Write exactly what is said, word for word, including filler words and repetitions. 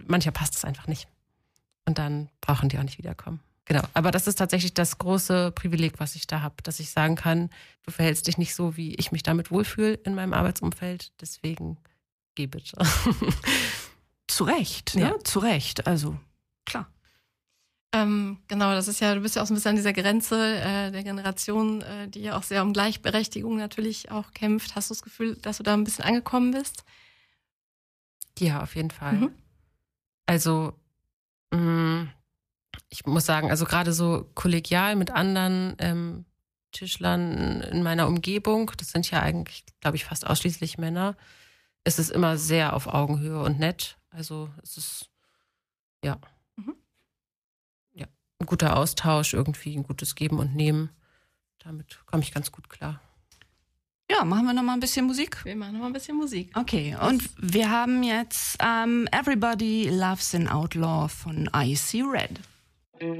mancher passt es einfach nicht. Und dann brauchen die auch nicht wiederkommen. Genau, aber das ist tatsächlich das große Privileg, was ich da habe, dass ich sagen kann, du verhältst dich nicht so, wie ich mich damit wohlfühle in meinem Arbeitsumfeld, deswegen geh bitte. Zu Recht, ne? Ja. Zu Recht, also klar. Ähm, genau, das ist ja, du bist ja auch so ein bisschen an dieser Grenze äh, der Generation, äh, die ja auch sehr um Gleichberechtigung natürlich auch kämpft. Hast du das Gefühl, dass du da ein bisschen angekommen bist? Ja, auf jeden Fall. Mhm. Also, mh, ich muss sagen, also gerade so kollegial mit anderen ähm, Tischlern in meiner Umgebung, das sind ja eigentlich, glaube ich, fast ausschließlich Männer, ist es immer sehr auf Augenhöhe und nett. Also es ist, ja, Mhm. ja, ein guter Austausch irgendwie, ein gutes Geben und Nehmen. Damit komme ich ganz gut klar. Ja, machen wir noch mal ein bisschen Musik? Wir machen noch mal ein bisschen Musik. Okay, und wir haben jetzt ähm, Everybody Loves an Outlaw von I See Red.